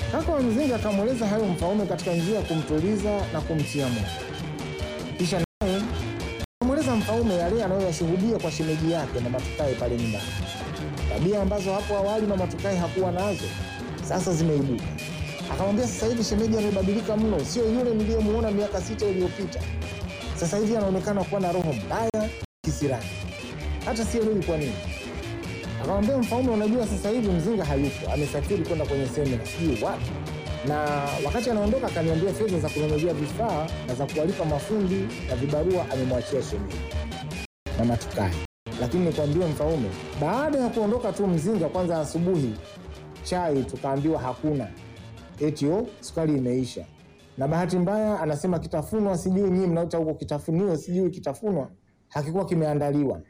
Kaka wa Mzinga akamweleza hayo Mfaume katika njia ya kumtuliza na kumtia moyo. Kisha naye akamweleza Mfaume yale anayoyashuhudia kwa shemeji yake Mama Tukae pale nyumbani. Tabia ambazo hapo awali Mama Tukae hakuwa nazo sasa zimeibuka. Akamwambia sasa hivi shemeji amebadilika mno, sio yule niliyemuona miaka 6 iliyopita. Sasa hivi anaonekana kuwa na roho mbaya kisirani. Hata sielewi kwa nini. Akamwambia Mfaume, unajua sasa hivi Mzinga hayupo, amesafiri kwenda kwenye semina sijui wapi. Na wakati anaondoka akaniambia fedha za kununulia vifaa na za kuwalipa mafundi na vibarua amemwachia shemeji Mama Tukae. Lakini nikwambie Mfaume, baada ya kuondoka tu Mzinga, kwanza asubuhi chai tukaambiwa hakuna. Etio sukari imeisha. Na bahati mbaya anasema kitafunwa sijui nyinyi mnaita huko kitafunio sijui kitafunwa hakikuwa kimeandaliwa.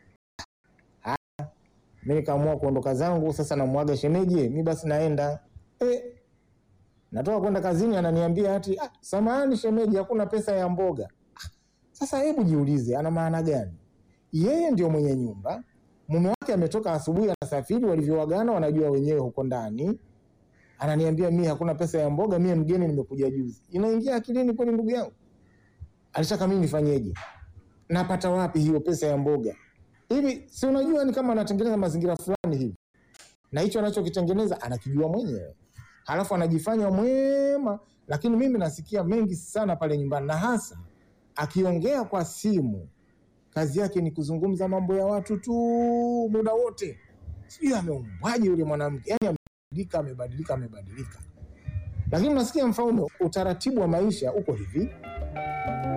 Mimi nikaamua kuondoka zangu, sasa namwaga shemeji, mimi basi naenda. Natoka kwenda kazini ananiambia ati samahani shemeji, hakuna pesa ya mboga. Sasa hebu jiulize ana maana gani? Yeye ndio mwenye nyumba, mume wake ametoka asubuhi anasafiri, walivyoagana wanajua wenyewe huko ndani. Ananiambia mimi hakuna pesa ya mboga, mimi mgeni nimekuja juzi. Inaingia akilini kweli ndugu yangu? Alitaka mimi nifanyeje? Napata wapi hiyo pesa ya mboga? Hivi si unajua ni kama anatengeneza mazingira fulani hivi. Na hicho anachokitengeneza anakijua mwenyewe. Halafu anajifanya mwema, lakini mimi nasikia mengi sana pale nyumbani, na hasa akiongea kwa simu. Kazi yake ni kuzungumza mambo ya watu tu muda wote. Sijui ameumbwaje yule mwanamke. Yaani amebadilika. Lakini nasikia Mfaume, utaratibu wa maisha uko hivi.